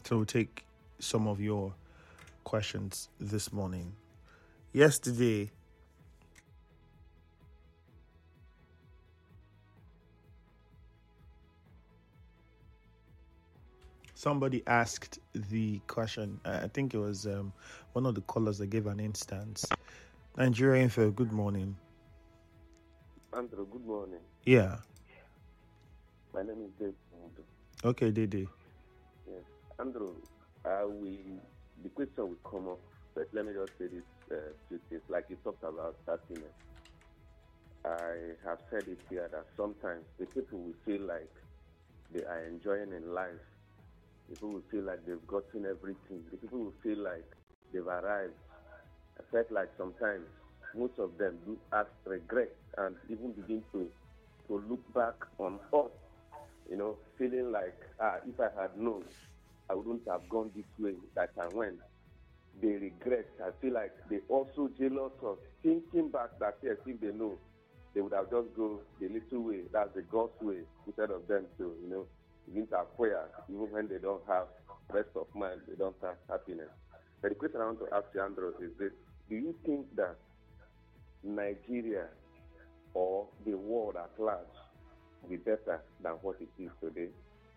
So we'll take some of your questions this morning. Yesterday, somebody asked the question. I think it was one of the callers that gave an instance. Nigeria Info, good morning. Andrew, good morning. Yeah. My name is Dave. Okay, Dede. Yes. Andrew, the question will come up, but let me just say this few things. Like you talked about happiness. I have said it here that sometimes the people will feel like they are enjoying in life. People will feel like they've gotten everything. The people will feel like they've arrived. I felt like sometimes most of them do act regret and even begin to look back on us, feeling like, if I had known, I wouldn't have gone this way that I went. They regret. I feel like they also jealous of thinking back that, yes, if they know, they would have just go the little way, that's the God's way, instead of them to, begin to acquire, even when they don't have rest of mind, they don't have happiness. But the question I want to ask you, Andrew, is this. Do you think that Nigeria or the world at large will be better than what it is today?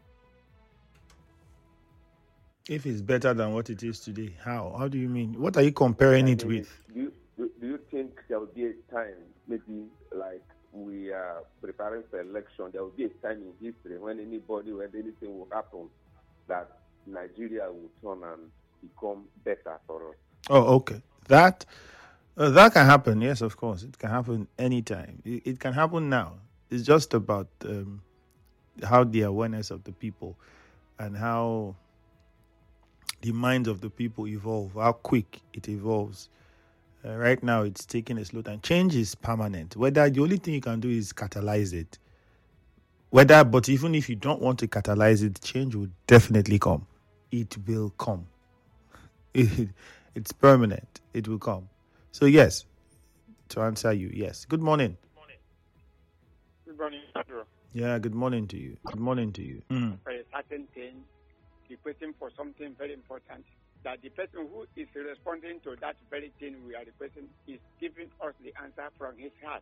If it's better than what it is today, how? How do you mean? What are you comparing it with? Do you think there will be a time, maybe like we are preparing for election, there will be a time in history when anything will happen, that Nigeria will turn and become better for us? Oh, okay. That can happen. Yes, of course. It can happen anytime. It can happen now. It's just about how the awareness of the people and how the minds of the people evolve, how quick it evolves. Right now, it's taking a slow time. Change is permanent. Whether the only thing you can do is catalyze it. But even if you don't want to catalyze it, change will definitely come. It will come. It's permanent. It will come. So yes, to answer you, yes. Good morning. Good morning, Andrew. Yeah, good morning to you. Good morning to you. For a certain thing, requesting for something very important, that the person who is responding to that very thing we are requesting is giving us the answer from his heart.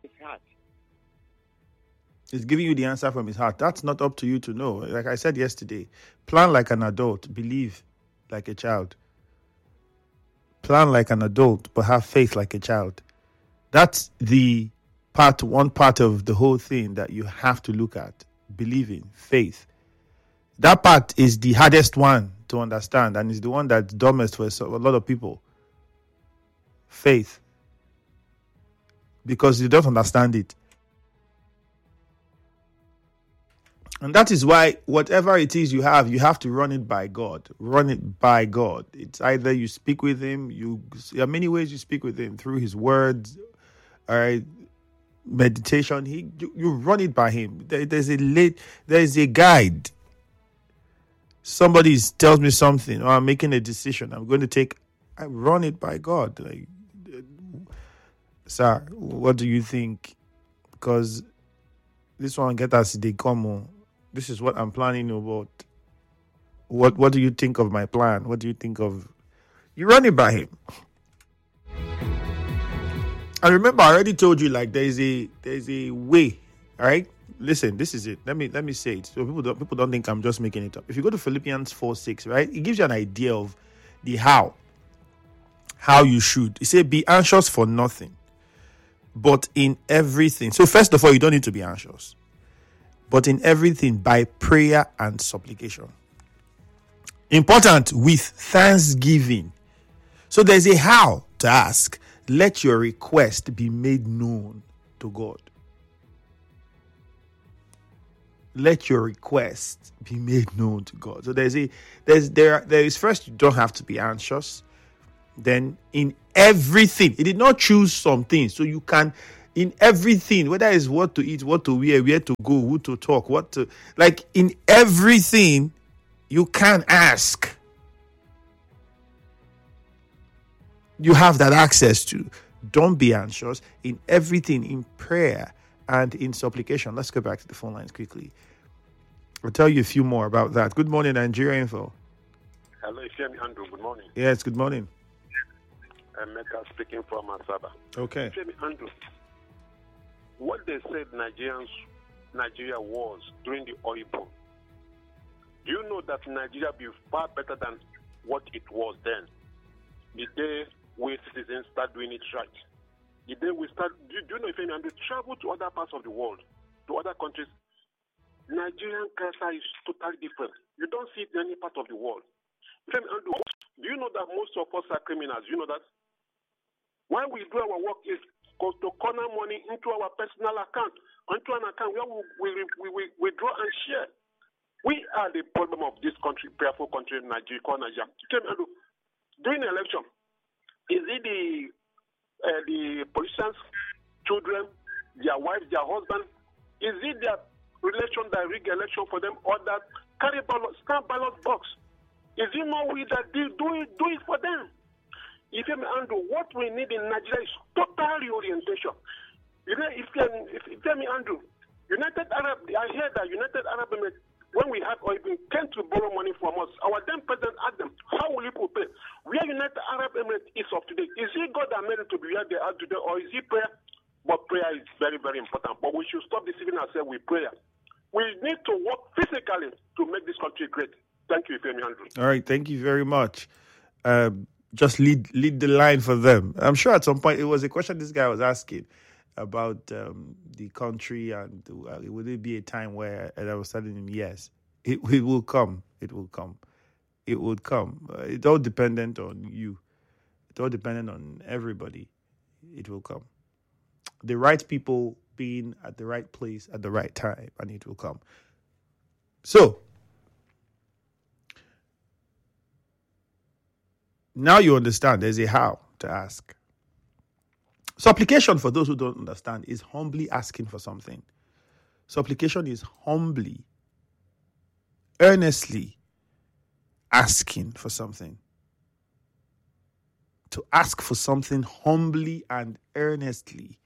He's giving you the answer from his heart. That's not up to you to know. Like I said yesterday, plan like an adult, believe like a child. Plan like an adult, but have faith like a child. That's one part of the whole thing that you have to look at. Believing, faith. That part is the hardest one to understand and is the one that's dumbest for a lot of people. Faith. Because you don't understand it. And that is why whatever it is you have to run it by God. Run it by God. It's either you speak with him, there are many ways you speak with him, through his words, all right, meditation. You run it by him. There's a guide. Somebody tells me something, or I'm making a decision, I run it by God. Like, sir, what do you think? Because this one get us they come on. This is what I'm planning about. What do you think of my plan? What do you think of? You run it by him. And remember, I already told you, like, there's a way. All right, listen. This is it. Let me say it so people don't think I'm just making it up. If you go to Philippians 4:6, right, it gives you an idea of the how you should. It say, be anxious for nothing, but in everything. So first of all, you don't need to be anxious. But in everything, by prayer and supplication. Important, with thanksgiving. So there's a how to ask. Let your request be made known to God. Let your request be made known to God. So there is first, you don't have to be anxious. Then in everything, he did not choose something. So you can, in everything, whether it's what to eat, what to wear, where to go, who to talk, in everything, you can ask. You have that access to. Don't be anxious. In everything, in prayer and in supplication. Let's go back to the phone lines quickly. I'll tell you a few more about that. Good morning, Nigeria Info. Hello, Ifemi Andrew. Good morning. Yes, good morning. I'm Mecca speaking from Asaba. Okay. Ifemi Andrew, what they said Nigeria was during the oil boom, do you know that Nigeria will be far better than what it was then? The day we citizens start doing it right. The day we start, do you know, Ifemi Andrew, travel to other parts of the world, to other countries, Nigerian culture is totally different. You don't see it in any part of the world. Ifemi Andrew, do you know that most of us are criminals? You know that? Why we do our work is to corner money into our personal account, onto an account where we draw and share. We are the problem of this country, prayerful country, Nigeria, Nigeria. During the election, is it the politicians' children, their wives, their husbands? Is it their relation that rig election for them, or that carry stamp ballot box? Is it not we that do it for them? If you Andrew, what we need in Nigeria is total reorientation. You know, if you tell me, Andrew, United Arab, I hear that United Arab Emirates, when we had oil, came to borrow money from us. Our then president asked them, how will you pay? Where United Arab Emirates is of today, is it God that made it to be where they are today, or is it prayer? But prayer is very, very important. But we should stop deceiving ourselves with prayer. We need to work physically to make this country great. Thank you, Ifemi Andrew. All right, thank you very much. Just lead the line for them. I'm sure at some point it was a question this guy was asking about the country, and would it be a time where, and I was telling him, yes, it will come. It will come. It would come. It's all dependent on you. It's all dependent on everybody. It will come. The right people being at the right place at the right time, and it will come. So, now you understand there's a how to ask. Supplication, for those who don't understand, is humbly asking for something. Supplication is humbly, earnestly asking for something. To ask for something humbly and earnestly.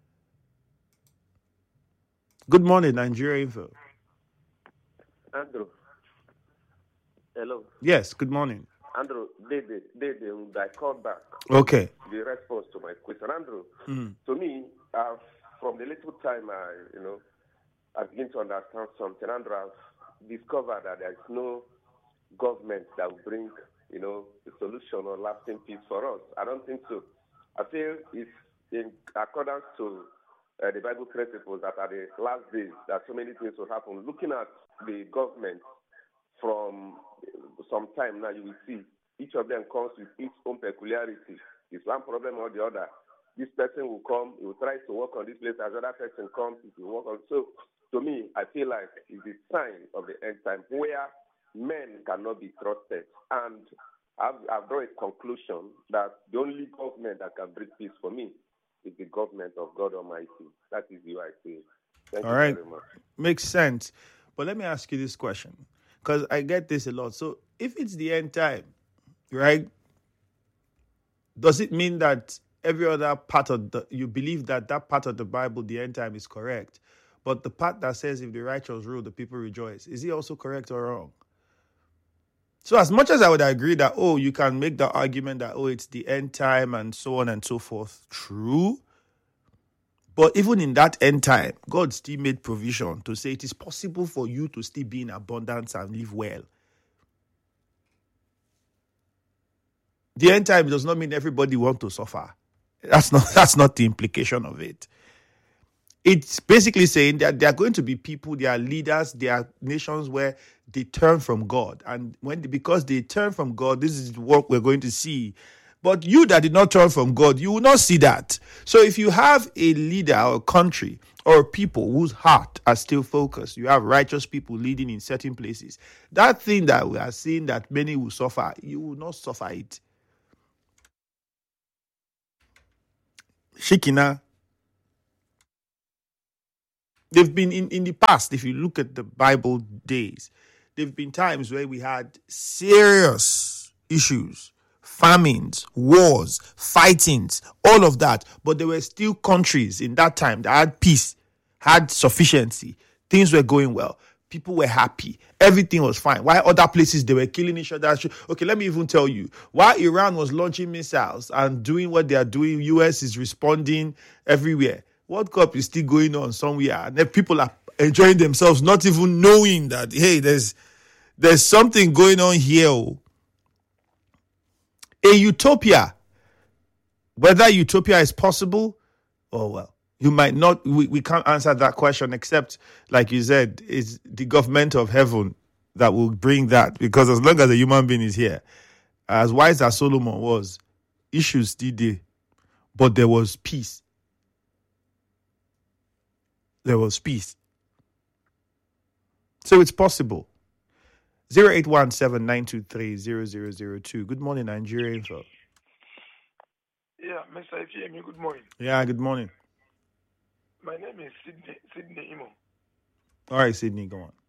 Good morning, Nigeria Info. Andrew. Hello. Yes, good morning. Andrew, I called back. Okay. The response to my question. Andrew, to me, from the little time I begin to understand something, Andrew, I've discovered that there is no government that will bring, a solution or lasting peace for us. I don't think so. I feel it's in accordance to the Bible principles that at the last days that so many things will happen. Looking at the government from some time now, you will see each of them comes with its own peculiarity. It's one problem or the other. This person will come, he will try to work on this place. As other person comes, he will work on. So, to me, I feel like it's a sign of the end time where men cannot be trusted. And I've drawn a conclusion that the only government that can bring peace for me is the government of God Almighty. That is the way I see it. Thank you very much. Makes sense. But let me ask you this question, because I get this a lot. So if it's the end time, right, does it mean that every other part of you believe that part of the Bible, the end time, is correct, but the part that says if the righteous rule, the people rejoice, is it also correct or wrong? So as much as I would agree that, you can make the argument that, it's the end time and so on and so forth, true. But even in that end time, God still made provision to say it is possible for you to still be in abundance and live well. The end time does not mean everybody wants to suffer. That's not the implication of it. It's basically saying that there are going to be people, there are leaders, there are nations where they turn from God. And because they turn from God, this is what we're going to see. But you that did not turn from God, you will not see that. So if you have a leader or a country or people whose heart are still focused, you have righteous people leading in certain places, that thing that we are seeing that many will suffer, you will not suffer it. Shekina. They've been in the past, if you look at the Bible days, there have been times where we had serious issues, famines, wars, fightings, all of that. But there were still countries in that time that had peace, had sufficiency. Things were going well. People were happy. Everything was fine. While other places, they were killing each other. Okay, let me even tell you. While Iran was launching missiles and doing what they are doing, US is responding everywhere. World Cup is still going on somewhere. And then people are enjoying themselves, not even knowing that, hey, there's something going on here. A utopia. Whether utopia is possible, oh well. You might not, we can't answer that question except, like you said, it's the government of heaven that will bring that. Because as long as a human being is here, as wise as Solomon was, issues still there. But there was peace. There was peace. So it's possible. 0817-923-0002. Good morning, Nigeria Info. Yeah, Mr. Ifeami, good morning. Yeah, good morning. My name is Sydney Imo. All right, Sydney, go on.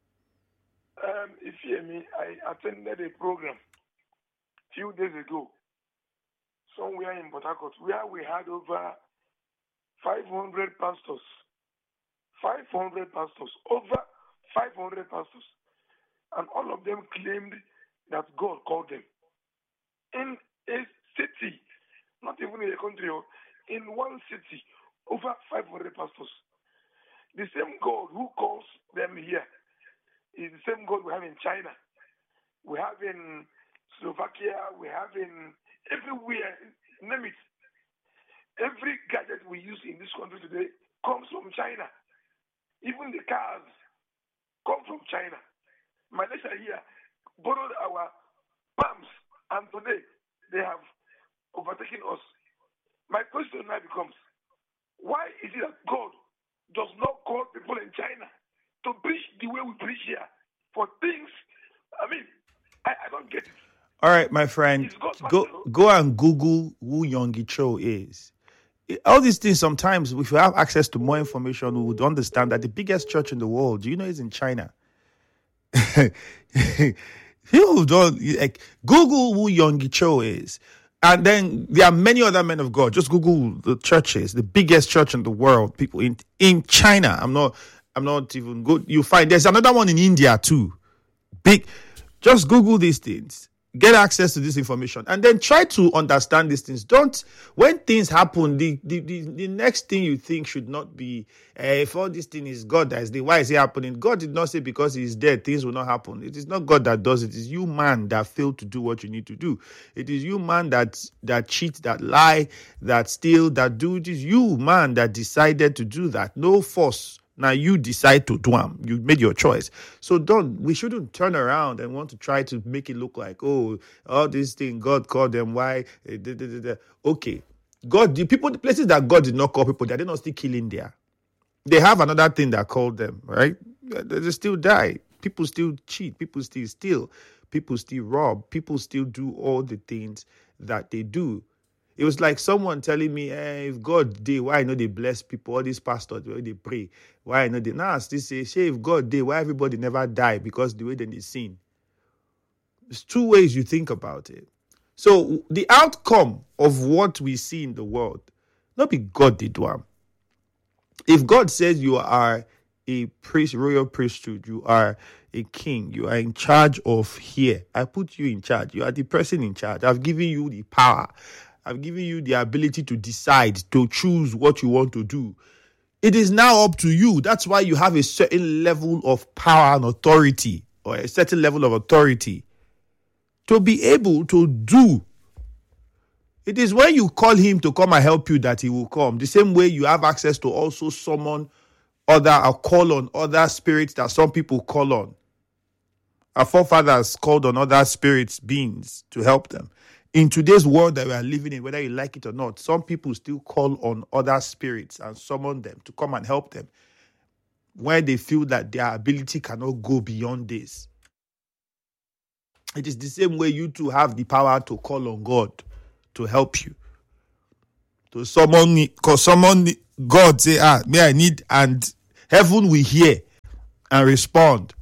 Ifeami, I attended a program a few days ago, somewhere in Port Harcourt, where we had over 500 pastors. 500 pastors, over 500 pastors. And all of them claimed that God called them. In a city, not even in a country, in one city, over 500 pastors. The same God who calls them here is the same God we have in China. We have in Slovakia, we have in everywhere, name it. Every gadget we use in this country today comes from China. Even the cars come from China. Malaysia here borrowed our palms, and today they have overtaken us. My question now becomes, why is it that God does not call people in China to preach the way we preach here for things? I mean, I don't get it. All right, my friend, go and Google who Yonggi Cho is. All these things, sometimes, if you have access to more information, we would understand that the biggest church in the world, do you know, is in China. People don't, like, Google who Yonggi Cho is. And then there are many other men of God. Just Google the churches, the biggest church in the world, people in China. I'm not even good. You find there's another one in India too. Big. Just Google these things. Get access to this information and then try to understand these things. Don't, when things happen, the next thing you think should not be, if all this thing is God that is the, why is it happening? God did not say because he is dead, things will not happen. It is not God that does it. It is you, man, that failed to do what you need to do. It is you, man, that cheat, that lie, that steal, that do. It is you, man, that decided to do that. No force. Now you decide to do them. You made your choice. So we shouldn't turn around and want to try to make it look like, oh, all this thing, God called them. Why? Okay. God, the places that God did not call people, they're not still killing there. They have another thing that called them, right? They still die. People still cheat. People still steal. People still rob. People still do all the things that they do. It was like someone telling me, if God did, why not they bless people? All these pastors, why they pray? Why not they? Now, still say, if God did, why everybody never die? Because the way they sin. There's two ways you think about it. So the outcome of what we see in the world, not be God did one. If God says you are a priest, royal priesthood, you are a king, you are in charge of here. I put you in charge. You are the person in charge. I've given you the power. I've given you the ability to decide, to choose what you want to do. It is now up to you. That's why you have a certain level of power and authority, or a certain level of authority to be able to do. It is when you call him to come and help you that he will come. The same way you have access to also summon or call on other spirits that some people call on. Our forefathers called on other spirits, beings, to help them. In today's world that we are living in, whether you like it or not, some people still call on other spirits and summon them to come and help them when they feel that their ability cannot go beyond this. It is the same way you two have the power to call on God to help you. To summon God, say, may I need, and heaven will hear and respond.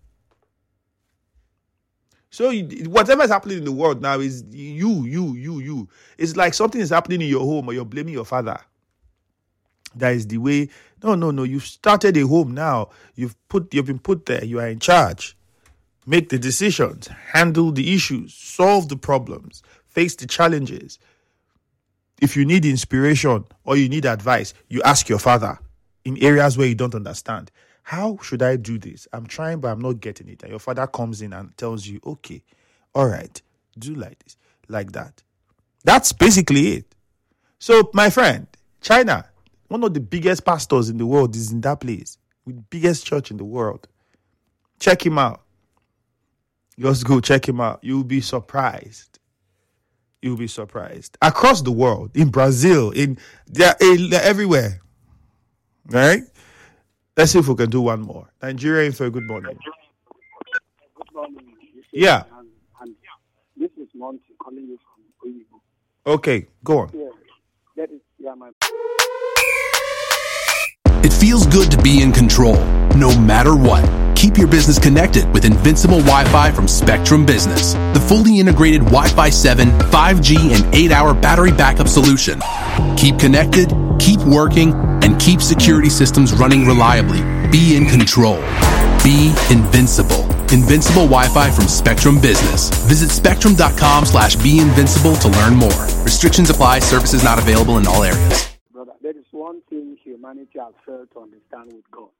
So whatever is happening in the world now is you. It's like something is happening in your home or you're blaming your father. That is the way. No. You've started a home now. You've been put there. You are in charge. Make the decisions. Handle the issues. Solve the problems. Face the challenges. If you need inspiration or you need advice, you ask your father in areas where you don't understand. How should I do this? I'm trying, but I'm not getting it. And your father comes in and tells you, okay, all right, do like this, like that. That's basically it. So, my friend, China, one of the biggest pastors in the world is in that place, with the biggest church in the world. Check him out. Just go check him out. You'll be surprised. You'll be surprised. Across the world, in Brazil, they're everywhere. All right? Let's see if we can do one more. Nigeria Info, good morning. Good morning. Yeah. And this is Monty calling you from Oyibo. Okay, go on. Yeah, that is, my... It feels good to be in control, no matter what. Keep your business connected with Invincible Wi-Fi from Spectrum Business, the fully integrated Wi-Fi 7, 5G, and 8-hour battery backup solution. Keep connected, keep working, and keep security systems running reliably. Be in control. Be invincible. Invincible Wi-Fi from Spectrum Business. Visit spectrum.com/beinvincible to learn more. Restrictions apply. Services not available in all areas. Brother, there is one thing humanity has failed to understand with God.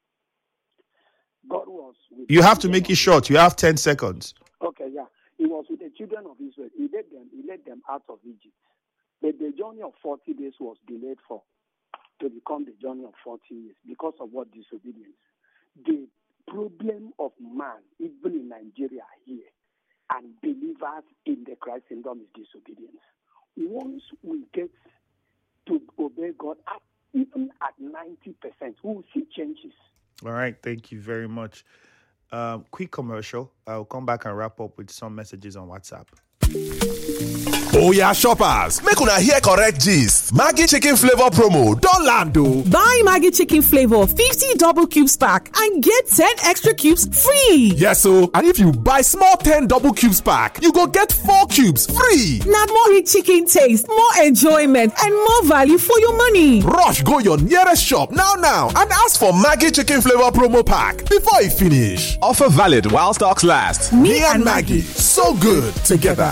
God was with You have to make it short. You have 10 seconds. Okay, yeah. He was with the children of Israel. He led them out of Egypt. But the journey of 40 days was delayed to become the journey of 40 years because of what? Disobedience. The problem of man, even in Nigeria here, and believers in the Christ kingdom is disobedience. Once we get to obey God, even at 90%, we will see changes. All right. Thank you very much. Quick commercial. I'll come back and wrap up with some messages on WhatsApp. Oya shoppers, make una hear correct gist. Maggi chicken flavor promo don land o. Buy Maggi chicken flavor 50 double cubes pack and get 10 extra cubes free. Yes o, and if you buy small 10 double cubes pack, you go get 4 cubes free. Na more rich chicken taste, more enjoyment, and more value for your money. Rush go your nearest shop now and ask for Maggi chicken flavor promo pack before e finish. Offer valid while stocks last. Me and Maggi, so good together.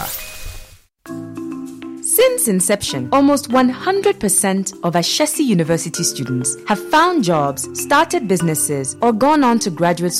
Since inception, almost 100% of Ashesi University students have found jobs, started businesses, or gone on to graduate